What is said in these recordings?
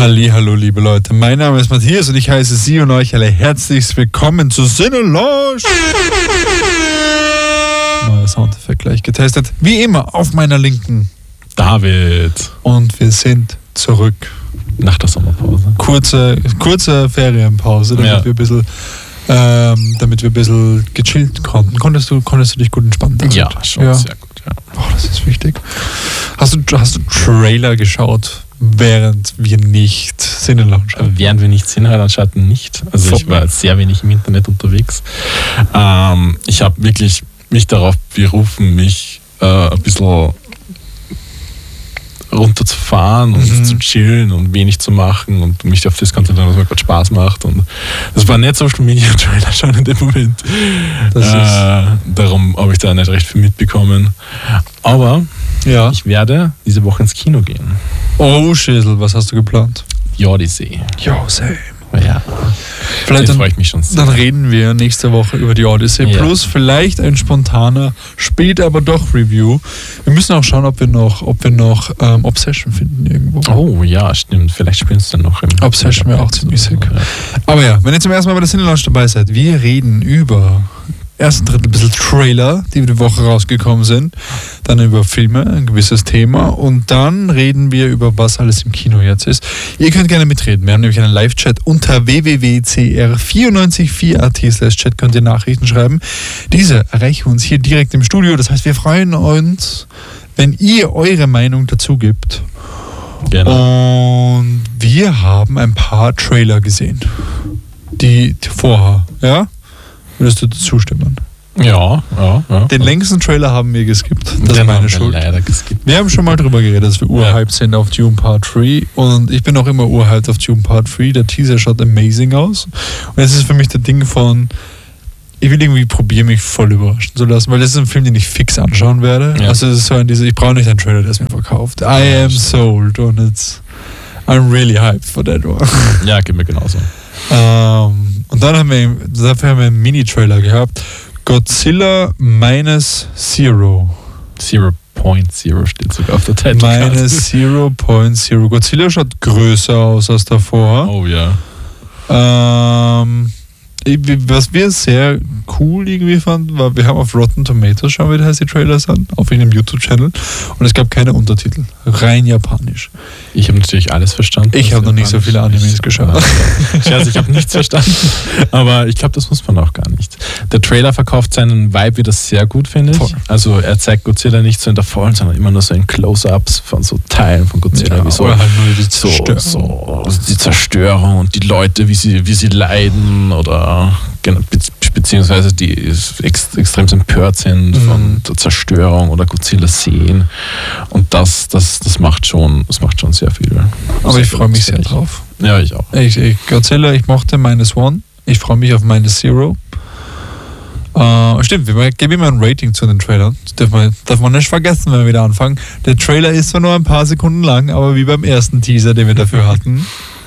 Hallihallo, liebe Leute. Mein Name ist Matthias und ich heiße Sie und euch alle herzlichst willkommen zu Sin und Lounge. Neuer Soundeffekt gleich getestet. Wie immer auf meiner Linken David. Und wir sind zurück. Nach der Sommerpause. Kurze Ferienpause, damit wir ein bisschen gechillt konnten. Konntest du dich gut entspannen? Ja, schon sehr gut. Ja. Oh, das ist wichtig. Hast du Trailer geschaut, während wir nicht Sin und Lounge hatten? Während wir nicht Sin und Lounge hatten, nicht. Also ich war sehr wenig im Internet unterwegs. Ich habe wirklich mich darauf berufen, mich ein bisschen runterzufahren und zu chillen und wenig zu machen und mich auf das konzentrieren, was mir gerade Spaß macht. Und das war nicht Social Media Trailer schon in dem Moment. Darum habe ich da nicht recht viel mitbekommen. Aber ich werde diese Woche ins Kino gehen. Oh, Schäsel, was hast du geplant? Die Odyssey. Jo, same. Ja. Vielleicht freue ich mich schon sehr. Dann reden wir nächste Woche über die Odyssey. Ja. Plus vielleicht ein spontaner, später aber doch Review. Wir müssen auch schauen, ob wir noch Obsession finden irgendwo. Oh ja, stimmt. Vielleicht spielen es dann noch im Obsession wäre auch ziemlich sick. Ja. Aber ja, wenn ihr zum ersten Mal bei der Sin und Lounge dabei seid, wir reden über ersten Drittel ein bisschen Trailer, die die Woche rausgekommen sind, dann über Filme, ein gewisses Thema und dann reden wir über was alles im Kino jetzt ist. Ihr könnt gerne mitreden. Wir haben nämlich einen Live-Chat unter www.cr944.at/chat könnt ihr Nachrichten schreiben. Diese erreichen uns hier direkt im Studio. Das heißt, wir freuen uns, wenn ihr eure Meinung dazu gibt. Genau. Und wir haben ein paar Trailer gesehen. Die vorher, ja? Würdest du zustimmen? Ja. Den längsten Trailer haben wir geskippt. Das ist meine Schuld. Leider geskippt. Wir haben schon mal drüber geredet, dass wir urhyped sind auf Dune Part 3 und ich bin auch immer urhyped auf Dune Part 3. Der Teaser schaut amazing aus und jetzt ist für mich das Ding von, ich will irgendwie probieren, mich voll überraschen zu lassen, weil das ist ein Film, den ich fix anschauen werde. Ja. Also es ist so ich brauche nicht einen Trailer, der es mir verkauft. I am sold und I'm really hyped for that one. Ja, geht mir genauso. Und dann haben wir einen Mini-Trailer gehabt. Godzilla -0. 0.0 steht sogar auf der Title. -0.0. Godzilla schaut größer aus als davor. Oh ja. Was wir sehr cool irgendwie fanden, war, wir haben auf Rotten Tomatoes, schauen wir, wie heißt die Trailers an, auf irgendeinem YouTube-Channel und es gab keine Untertitel. Rein japanisch. Ich habe natürlich alles verstanden. Ich habe noch nicht so viele Animes geschaut. Scherz, ich habe nichts verstanden. Aber ich glaube, das muss man auch gar nicht. Der Trailer verkauft seinen Vibe wieder sehr gut, finde ich. Voll. Also er zeigt Godzilla nicht so in der Vollen, sondern immer nur so in Close-Ups von so Teilen von Godzilla. Wie so, halt nur die Zerstörung und die Leute, wie sie leiden oder beziehungsweise die extrem empört sind von der Zerstörung oder Godzilla sehen. Und das macht schon sehr viel. Aber ich freue mich sehr drauf. Ja, ich auch. Godzilla, ich mochte -1. Ich freue mich auf -0. Stimmt, wir geben immer ein Rating zu den Trailern. Das darf man nicht vergessen, wenn wir wieder anfangen. Der Trailer ist zwar nur ein paar Sekunden lang, aber wie beim ersten Teaser, den wir dafür hatten,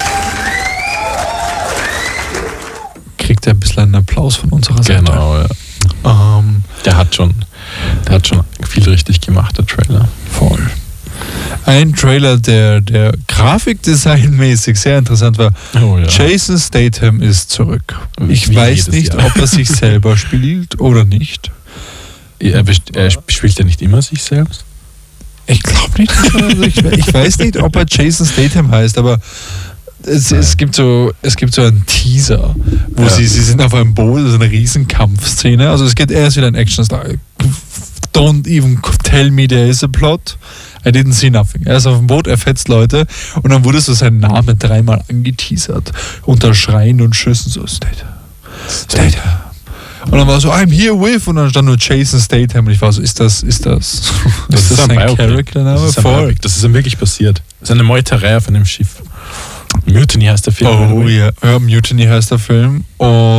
kriegt er ein bisschen einen Applaus von unserer Seite. Genau, ja. Der hat schon viel richtig gemacht, der Trailer. Voll. Ein Trailer, der grafikdesignmäßig sehr interessant war. Oh, ja. Jason Statham ist zurück. Ich weiß nicht, ob er sich selber spielt oder nicht. Er spielt ja nicht immer sich selbst? Ich glaube nicht. Ich weiß nicht, ob er Jason Statham heißt, aber es gibt so einen Teaser, wo sie sind auf einem Boot, das ist eine riesen Kampfszene. Also er ist wieder ein Actionstar. Don't even tell me there is a plot. I didn't see nothing. Er ist auf dem Boot, er fetzt Leute und dann wurde so sein Name 3-mal angeteasert. Unter Schreien und Schüssen so Statham. Und dann war so, I'm here with, und dann stand nur Jason Statham und ich war so, ist das sein Charakter-Name? Voll. Das ist ihm wirklich passiert. Das ist eine Meuterei auf einem Schiff. Mutiny heißt der Film. Oh ja, Mutiny heißt der Film und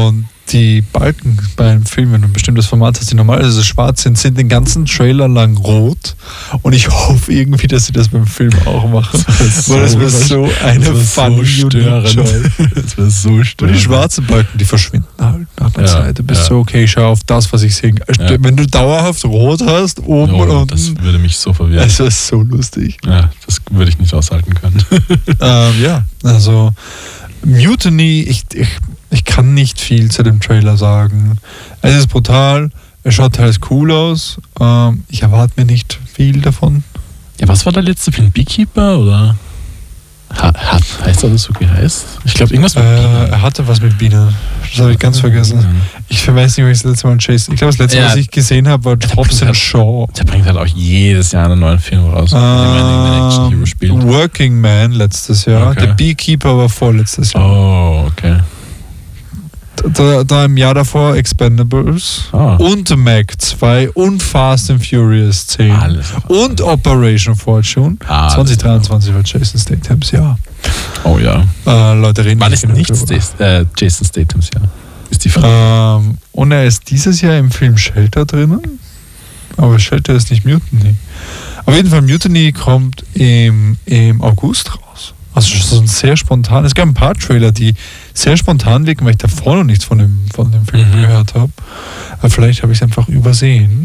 die Balken beim Film, wenn du ein bestimmtes Format hast, die normalerweise schwarz sind den ganzen Trailer lang rot. Und ich hoffe irgendwie, dass sie das beim Film auch machen. Weil das wäre so eine funny störend. Das wäre so störend. Und die schwarzen Balken, die verschwinden halt nach einer Zeit. Du bist so, okay, schau auf das, was ich sehe. Wenn du dauerhaft rot hast, oben und unten. Das würde mich so verwirren. Das ist so lustig. Ja, das würde ich nicht aushalten können. Ja, also Mutiny, ich kann nicht viel zu dem Trailer sagen. Es ist brutal, es schaut teils cool aus. Ich erwarte mir nicht viel davon. Ja, was war der letzte Film? Beekeeper oder? Heißt das so geheißt? Ich glaube, irgendwas mit Bienen. Er hatte was mit Bienen. Das habe ich ganz vergessen. Ich weiß nicht, ob ich das letzte Mal Chase. Ich glaube, das letzte Mal, was ich gesehen habe, war Hobbs & Shaw. Der bringt halt auch jedes Jahr einen neuen Film raus. Working Man letztes Jahr. Okay. Der Beekeeper war vorletztes Jahr. Oh, okay. Da im Jahr davor Expendables und Mac 2 und Fast and Furious 10 und Operation Fortune. 2023 war Jason Statham's Jahr. Oh ja. Leute reden nicht Jason Statham's Jahr? Ist die Frage. Und er ist dieses Jahr im Film Shelter drinnen. Aber Shelter ist nicht Mutiny. Auf jeden Fall, Mutiny kommt im August raus. Also so ein sehr spontan. Es gab ein paar Trailer, die sehr spontan wirken, weil ich davor noch nichts von dem Film gehört habe. Aber vielleicht habe ich es einfach übersehen.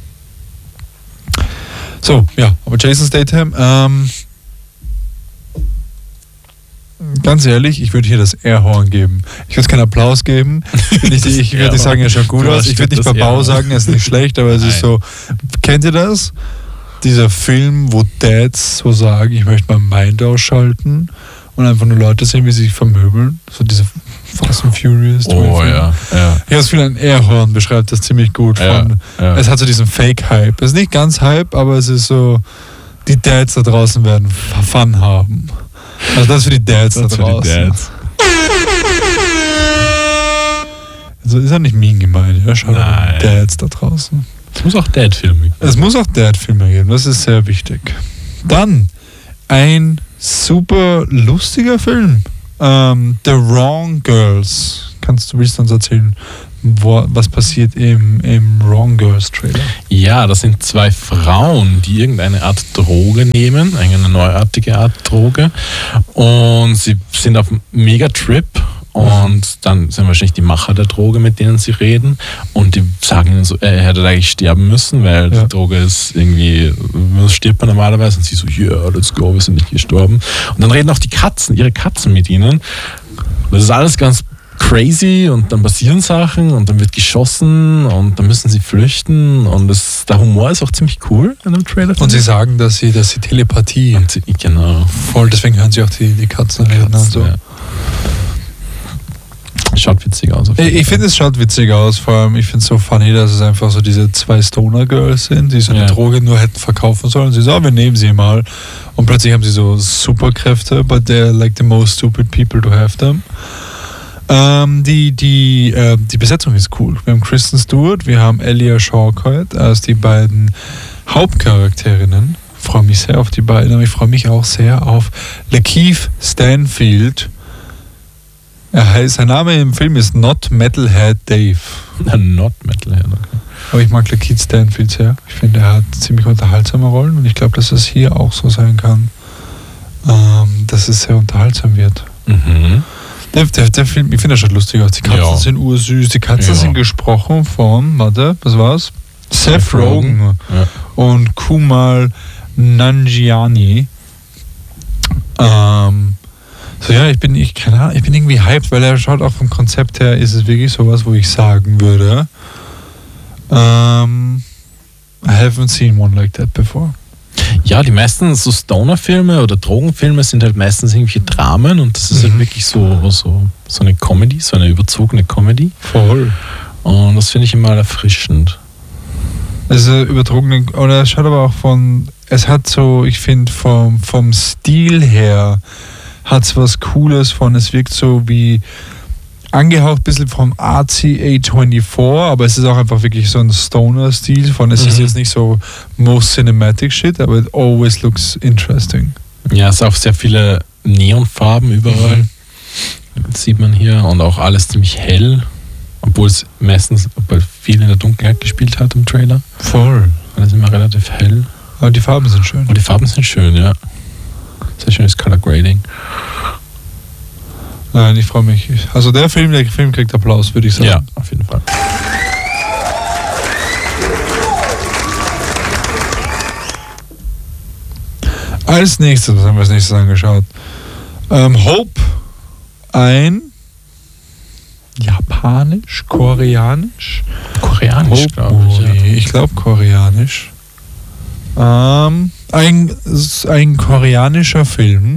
So, ja, aber Jason Statham, ganz ehrlich, ich würde hier das Airhorn geben. Ich würde keinen Applaus geben. Ich würde nicht sagen, er schaut gut aus. Ich würde nicht Babau sagen, er ist nicht schlecht, aber es ist so. Kennt ihr das? Dieser Film, wo Dads so sagen, ich möchte mein Mind ausschalten und einfach nur Leute sehen, wie sie sich vermöbeln. So diese Fast and Furious. Oh ja. Ich habe das Gefühl, ein Airhorn beschreibt das ziemlich gut. Es hat so diesen Fake-Hype. Es ist nicht ganz Hype, aber es ist so, die Dads da draußen werden Fun haben. Also das ist für die Dads da draußen. Also ist ja nicht mean gemeint, ja? Schaut auf die Dads da draußen. Es muss auch Dad-Filme geben. Es muss auch Dad-Filme geben, das ist sehr wichtig. Dann ein super lustiger Film. The Wrong Girls. Willst du uns erzählen, was passiert im Wrong Girls Trailer? Ja, das sind zwei Frauen, die irgendeine Art Droge nehmen, eine neuartige Art Droge. Und sie sind auf einem Megatrip. Und dann sind wahrscheinlich die Macher der Droge, mit denen sie reden. Und die sagen ihnen so, er hätte eigentlich sterben müssen, weil die Droge ist irgendwie, stirbt man normalerweise. Und sie so, yeah, let's go, wir sind nicht gestorben. Und dann reden auch ihre Katzen mit ihnen. Das ist alles ganz crazy und dann passieren Sachen und dann wird geschossen und dann müssen sie flüchten. Und der Humor ist auch ziemlich cool in dem Trailer. Und sie sagen, dass sie Telepathie. Genau. Voll, deswegen hören sie auch die Katzen reden und so. Ja. Schaut witzig aus. Ich finde, es schaut witzig aus. Vor allem, ich finde es so funny, dass es einfach so diese zwei Stoner-Girls sind, die so eine Droge nur hätten verkaufen sollen. Und sie sagen, wir nehmen sie mal. Und plötzlich haben sie so Superkräfte, but they're like the most stupid people to have them. Die Besetzung ist cool. Wir haben Kristen Stewart, wir haben Elia Shawkat als die beiden Hauptcharakterinnen. Ich freue mich sehr auf die beiden, aber ich freue mich auch sehr auf Lakeith Stanfield. Sein Name im Film ist Not Metalhead Dave. Not Metalhead, okay. Aber ich mag Lakeith Stanfield sehr. Ich finde, er hat ziemlich unterhaltsame Rollen und ich glaube, dass es hier auch so sein kann, dass es sehr unterhaltsam wird. Mhm. Der Film, ich finde, er schaut lustig aus. Die Katzen sind ursüß. Die Katzen sind gesprochen von, was war's? Seth Rogen und Kumail Nanjiani. Ich bin irgendwie hyped, weil er schaut auch vom Konzept her, ist es wirklich sowas, wo ich sagen würde, I haven't seen one like that before. Ja, die meisten so Stoner-Filme oder Drogenfilme sind halt meistens irgendwelche Dramen und das ist halt wirklich so eine Comedy, so eine überzogene Comedy. Voll. Und das finde ich immer erfrischend. Also übertrogene, oder es schaut aber auch es hat so, ich finde vom Stil her, hat es was Cooles von, es wirkt so wie angehaucht ein bisschen vom artsy A24, aber es ist auch einfach wirklich so ein Stoner-Stil von, es ist jetzt nicht so most cinematic shit, aber it always looks interesting. Ja, es sind auch sehr viele Neonfarben überall, sieht man hier, und auch alles ziemlich hell Obwohl es meistens viel in der Dunkelheit gespielt hat im Trailer. Voll. Alles immer relativ hell. Aber die Farben sind schön. Und die Farben sind schön, ja. Sehr schönes Color Grading. Nein, ich freue mich. Also der Film kriegt Applaus, würde ich sagen. Ja, auf jeden Fall. Als nächstes, was haben wir als nächstes angeschaut? Hope, ein Japanisch, Koreanisch? Koreanisch, glaube ich. Ja. Ich glaube Koreanisch. Ein koreanischer Film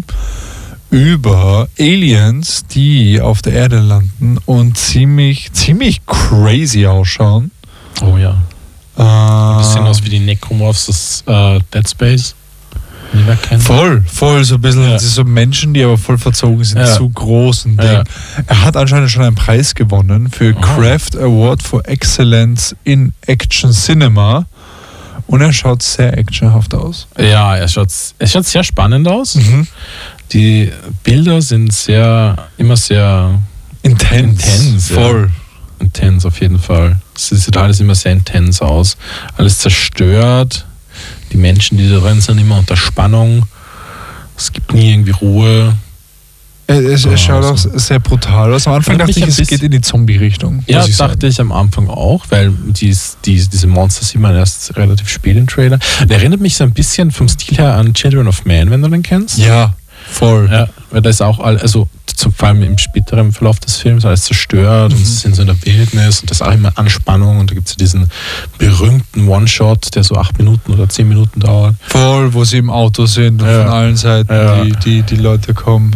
über Aliens, die auf der Erde landen und ziemlich crazy ausschauen. Oh ja. Ein bisschen aus wie die Necromorphs des Dead Space. Die wir kennen. Voll, so ein bisschen, das ist so Menschen, die aber voll verzogen sind, zu großen Dingen. Er hat anscheinend schon einen Preis gewonnen für Craft Award for Excellence in Action Cinema und er schaut sehr actionhaft aus. Ja, er schaut sehr spannend aus. Mhm. Die Bilder sind immer sehr intens. Voll. Intens auf jeden Fall. Es sieht alles immer sehr intens aus. Alles zerstört. Die Menschen, die da drin sind, immer unter Spannung. Es gibt nie irgendwie Ruhe. Es schaut auch sehr brutal aus. Am Anfang dachte ich, es geht in die Zombie-Richtung. Ja, dachte ich am Anfang auch, weil diese Monster sieht man erst relativ spät im Trailer. Der erinnert mich so ein bisschen vom Stil her an Children of Man, wenn du den kennst. Ja, voll. Ja, weil da ist auch vor allem im späteren Verlauf des Films alles zerstört und sie sind so in der Wildnis und das ist auch immer Anspannung und da gibt es ja diesen berühmten One-Shot, der so 8 Minuten oder 10 Minuten dauert. Voll, wo sie im Auto sind und von allen Seiten die Leute kommen.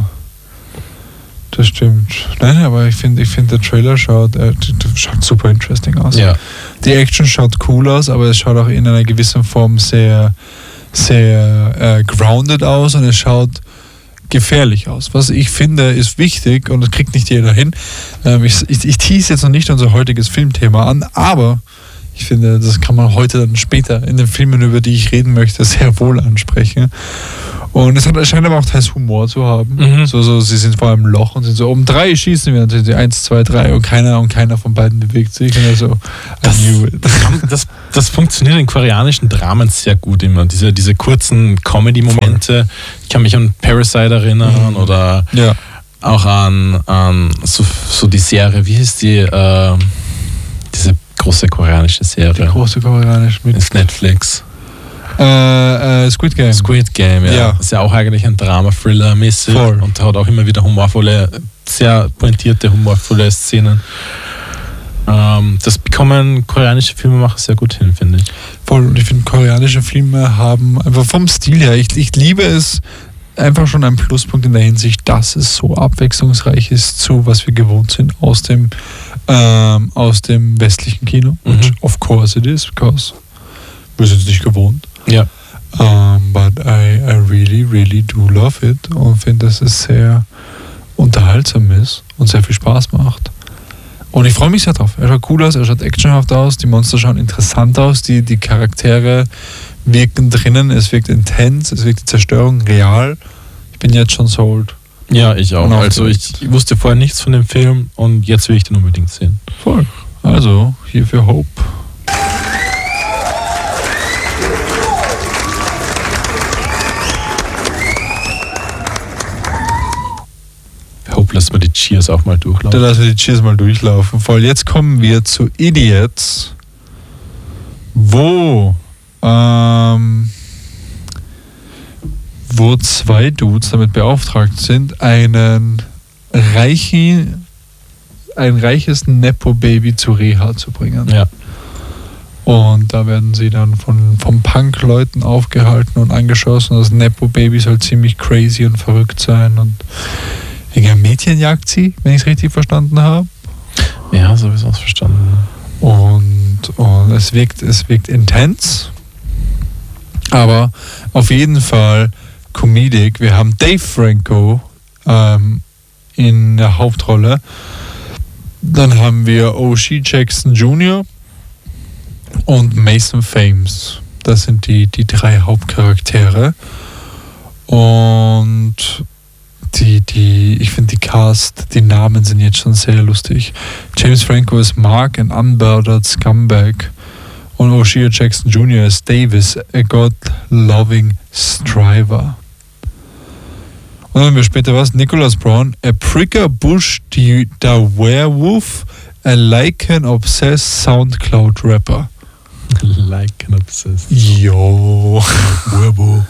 Das stimmt. Nein, aber ich finde, der Trailer schaut super interesting aus. Ja. Die Action schaut cool aus, aber es schaut auch in einer gewissen Form sehr, sehr grounded aus und es schaut gefährlich aus. Was ich finde, ist wichtig und das kriegt nicht jeder hin. Ich tease jetzt noch nicht unser heutiges Filmthema an, aber ich finde, das kann man heute dann später in den Filmen, über die ich reden möchte, sehr wohl ansprechen. Und es scheint aber auch teils Humor zu haben. Mhm. So, sie sind vor einem Loch und sind so, um 3 schießen wir, und sind sie 1, 2, 3 und keiner von beiden bewegt sich. Und also, das funktioniert in koreanischen Dramen sehr gut immer. Diese kurzen Comedy-Momente. Ich kann mich an Parasite erinnern oder auch an so die Serie, wie hieß die? Diese große koreanische Serie. Die große koreanische mit auf Netflix. Squid Game. Squid Game, ja. Das ist ja auch eigentlich ein Drama-Thriller-mäßig und hat auch immer wieder sehr pointierte, humorvolle Szenen. Das bekommen koreanische Filmemacher sehr gut hin, finde ich. Voll, und ich finde, koreanische Filme haben einfach vom Stil her, ich liebe es, einfach schon ein Pluspunkt in der Hinsicht, dass es so abwechslungsreich ist zu, was wir gewohnt sind aus dem westlichen Kino. Which of course it is, because wir sind es nicht gewohnt. Ja. But I really, really do love it und finde, dass es sehr unterhaltsam ist und sehr viel Spaß macht. Und ich freue mich sehr drauf. Er schaut cool aus, er schaut actionhaft aus, die Monster schauen interessant aus, die Charaktere wirken drinnen, es wirkt intens, es wirkt die Zerstörung real. Ich bin jetzt schon sold. Ja, ich auch. Also ich wusste vorher nichts von dem Film und jetzt will ich den unbedingt sehen. Voll. Also, hier für Hope. Lassen wir die Cheers auch mal durchlaufen. Dann lassen wir die Cheers mal durchlaufen. Voll. Jetzt kommen wir zu Idiots, wo 2 Dudes damit beauftragt sind, ein reiches Nepo-Baby zu Reha zu bringen. Ja. Und da werden sie dann von Punk-Leuten aufgehalten und angeschossen. Das Nepo-Baby soll ziemlich crazy und verrückt sein und wegen Mädchenjagd sie, wenn ich es richtig verstanden habe. Ja, so habe ich es auch verstanden. Und es wirkt intens, aber auf jeden Fall comedic. Wir haben Dave Franco in der Hauptrolle. Dann haben wir O'Shea Jackson Jr. und Mason Thames. Das sind die 3 Hauptcharaktere. Und ich finde, die Cast, die Namen sind jetzt schon sehr lustig. James Franco ist Mark, ein unbothered Scumbag. Und O'Shea Jackson Jr. ist Davis, a God-loving Striver. Und dann haben wir später was? Nicholas Braun, a pricker Bush, the Werewolf, a Lycan-obsessed Soundcloud-Rapper. Lycan-obsessed. Jo. Werewolf.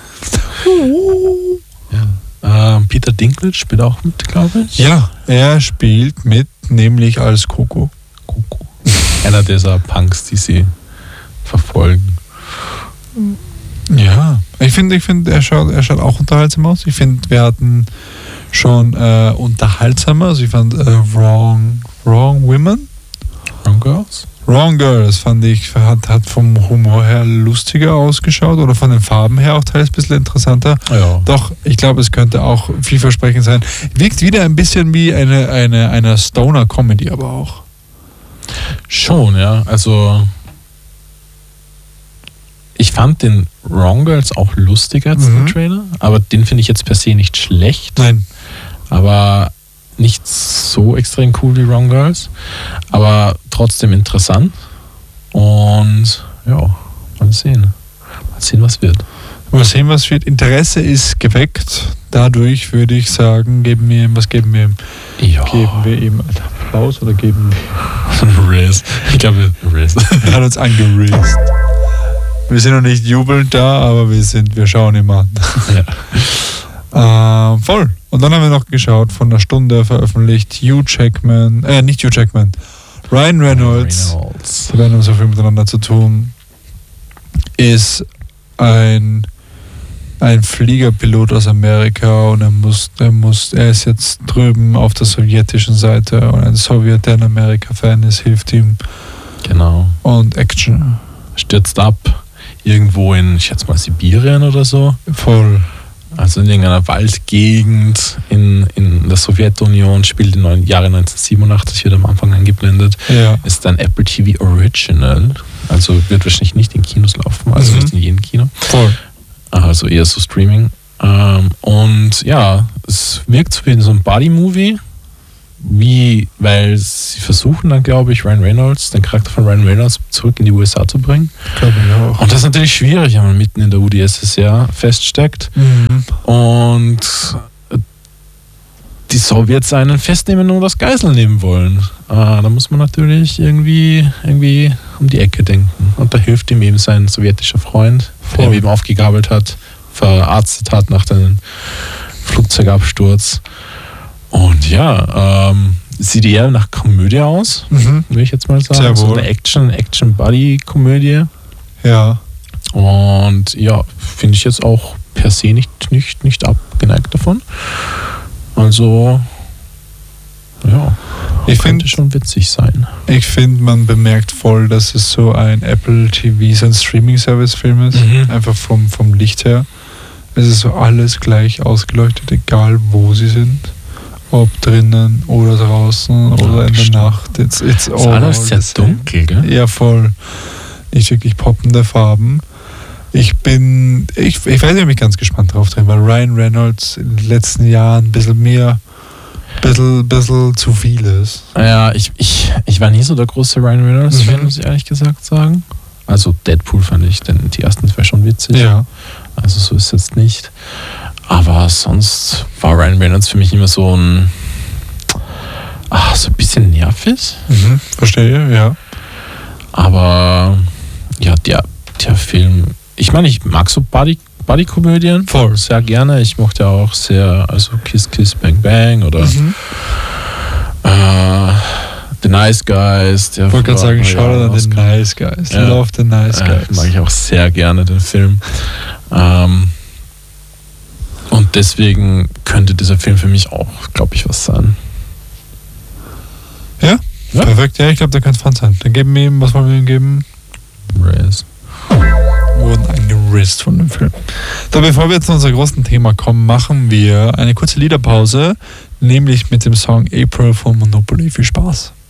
Ja. Peter Dinklage spielt auch mit, glaube ich. Ja, er spielt mit, nämlich als Coco. Einer dieser Punks, die sie verfolgen. Ja, ich finde, er schaut auch unterhaltsam aus. Ich finde, wir hatten schon unterhaltsamer. Also ich fand Wrong Women. Wrong Girls fand ich, hat vom Humor her lustiger ausgeschaut oder von den Farben her auch teils ein bisschen interessanter. Ja. Doch, ich glaube, es könnte auch vielversprechend sein. Wirkt wieder ein bisschen wie eine Stoner-Comedy aber auch. Schon, ja. Also ich fand den Wrong Girls auch lustiger als den Trailer, aber den finde ich jetzt per se nicht schlecht. Nein. Aber nicht so extrem cool wie Wrong Girls, aber trotzdem interessant. Und ja, mal sehen. Was wird. Mal sehen, was wird. Interesse ist geweckt. Dadurch würde ich sagen, geben wir ihm einen Applaus oder geben wir einen Riss. Ich glaube, Riss. Er hat uns angerist. Wir sind noch nicht jubelnd da, aber wir schauen ihm an. Ja. Voll. Und dann haben wir noch geschaut, von einer Stunde veröffentlicht, Ryan Reynolds. Die werden haben so viel miteinander zu tun. Ist ein Fliegerpilot aus Amerika und er ist jetzt drüben auf der sowjetischen Seite und ein Sowjet, der ein Amerika-Fan ist, hilft ihm. Genau. Und Action. Stürzt ab. Irgendwo in, ich schätze mal, Sibirien oder so. Voll. Also in irgendeiner Waldgegend in der Sowjetunion, spielt im Jahre 1987, wird am Anfang eingeblendet. Ja. Ist ein Apple TV Original. Also wird wahrscheinlich nicht in Kinos laufen, also nicht in jedem Kino. Voll. Also eher so Streaming. Und ja, es wirkt so wie so ein Buddy-Movie. Weil sie versuchen dann, glaube ich, den Charakter von Ryan Reynolds zurück in die USA zu bringen. Glaube ich auch. Und das ist natürlich schwierig, wenn man mitten in der UdSSR feststeckt. Und die Sowjets einen festnehmen und das Geisel nehmen wollen. Da muss man natürlich irgendwie um die Ecke denken. Und da hilft ihm eben sein sowjetischer Freund, der ihn eben aufgegabelt hat, verarztet hat nach dem Flugzeugabsturz. Und ja, sieht eher nach Komödie aus, würde ich jetzt mal sagen. Sehr wohl. So eine Action-Buddy-Komödie. Ja. Und ja, finde ich jetzt auch per se nicht abgeneigt davon. Also, ja, könnte schon witzig sein. Ich finde, man bemerkt voll, dass es so ein Apple TV, so ein Streaming-Service-Film ist. Einfach vom Licht her. Es ist so alles gleich ausgeleuchtet, egal wo sie sind. Ob drinnen oder draußen oder in der Nacht. It's ist alles sehr dunkel, gell? Ja, voll. Nicht wirklich poppende Farben. Ich weiß nicht, ob ich ganz gespannt drauf drin, weil Ryan Reynolds in den letzten Jahren ein bisschen zu viel ist. Ja, ich war nie so der große Ryan Reynolds-Fan, muss ich ehrlich gesagt sagen. Also Deadpool fand ich, denn die ersten zwei schon witzig. Ja. Also so ist es jetzt nicht. Aber sonst war Ryan Reynolds für mich immer so ein bisschen nervig. Verstehe, ja. Aber ja, der Film, ich meine, ich mag so Buddy-Komödien voll sehr gerne. Ich mochte auch sehr, also Kiss Kiss Bang Bang oder The Nice Guys. Ich wollte gerade sagen, schau dir The Nice Guys. Ja. Love the Nice Guys. Mag ich auch sehr gerne, den Film. Und deswegen könnte dieser Film für mich auch, glaube ich, was sein. Ja? Perfekt. Ja, ich glaube, der kann fun sein. Dann geben wir ihm, was wollen wir ihm geben? Riz. Wurden angerist von dem Film. So, bevor wir jetzt zu unserem großen Thema kommen, machen wir eine kurze Liederpause, nämlich mit dem Song April von Monopoly. Viel Spaß.